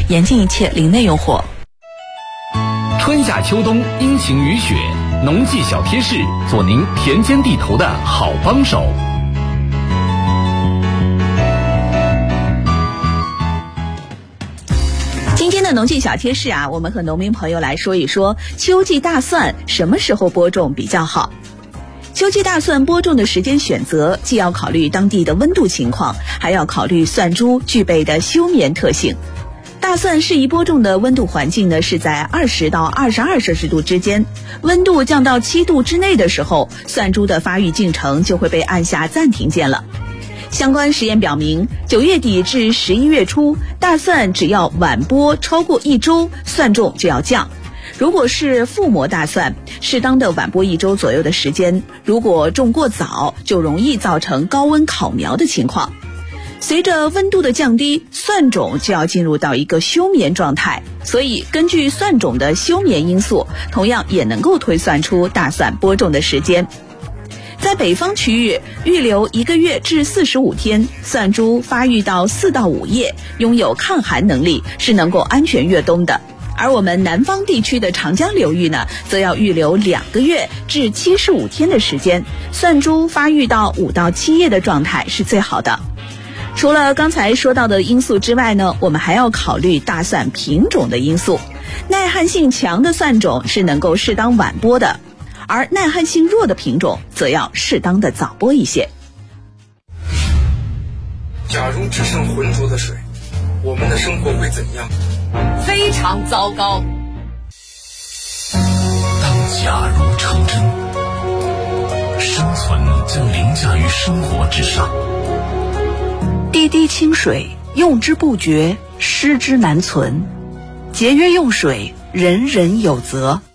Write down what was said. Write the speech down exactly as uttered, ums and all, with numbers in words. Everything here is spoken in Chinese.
严禁一切林内用火。 春夏秋冬阴晴雨雪，农技小贴士，做您田间地头的好帮手。 今天的农技小贴士啊，我们和农民朋友来说一说秋季大蒜什么时候播种比较好。秋季大蒜播种的时间选择，既要考虑当地的温度情况，还要考虑蒜株具备的休眠特性。大蒜适宜播种的温度环境呢，是在二十到二十二摄氏度之间。温度降到七度之内的时候，蒜株的发育进程就会被按下暂停键了。相关实验表明，九月底至十一月初，大蒜只要晚播超过一周，蒜重就要降。如果是覆膜大蒜，适当的晚播一周左右的时间，如果种过早，就容易造成高温烤苗的情况。随着温度的降低，蒜种就要进入到一个休眠状态，所以根据蒜种的休眠因素，同样也能够推算出大蒜播种的时间。在北方区域，预留一个月至四十五天，蒜株发育到四到五叶，拥有抗寒能力，是能够安全越冬的。而我们南方地区的长江流域呢，则要预留两个月至七十五天的时间，蒜株发育到五到七叶的状态是最好的。除了刚才说到的因素之外呢，我们还要考虑大蒜品种的因素。耐旱性强的蒜种是能够适当晚播的，而耐旱性弱的品种则要适当的早播一些。 假如只剩浑浊的水，我们的生活会怎样？ 非常糟糕。 当假如成真，生存将凌驾于生活之上。 滴滴清水，用之不绝，失之难存。节约用水，人人有责。